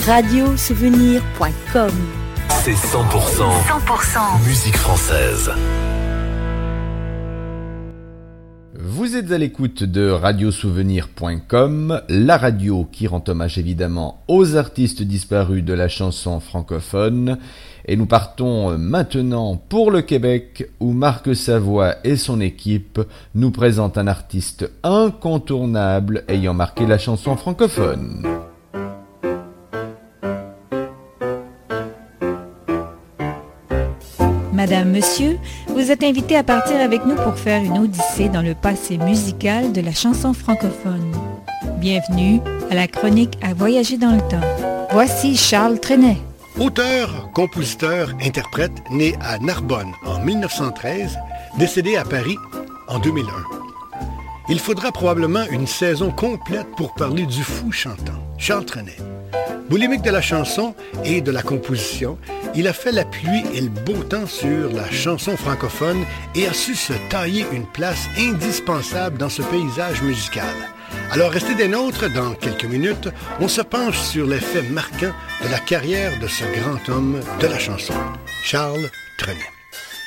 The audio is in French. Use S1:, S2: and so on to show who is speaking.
S1: radiosouvenir.com.
S2: C'est 100% musique française.
S3: Vous êtes à l'écoute de radiosouvenir.com, la radio qui rend hommage évidemment aux artistes disparus de la chanson francophone. Et nous partons maintenant pour le Québec où Marc Savoie et son équipe nous présentent un artiste incontournable ayant marqué la chanson francophone.
S4: Madame, Monsieur, vous êtes invité à partir avec nous pour faire une odyssée dans le passé musical de la chanson francophone. Bienvenue à la chronique à voyager dans le temps. Voici Charles Trenet.
S5: Auteur, compositeur, interprète, né à Narbonne en 1913, décédé à Paris en 2001. Il faudra probablement une saison complète pour parler du fou chantant, Charles Trenet. Boulimique de la chanson et de la composition, il a fait la pluie et le beau temps sur la chanson francophone et a su se tailler une place indispensable dans ce paysage musical. Alors restez des nôtres, dans quelques minutes, on se penche sur les faits marquants de la carrière de ce grand homme de la chanson, Charles Trenet.